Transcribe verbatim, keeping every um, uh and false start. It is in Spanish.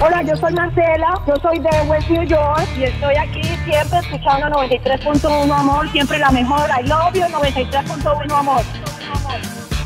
Hola, yo soy Marcela, yo soy de West New York y estoy aquí siempre escuchando noventa y tres punto uno Amor, siempre la mejor. I love you, noventa y tres punto uno Amor.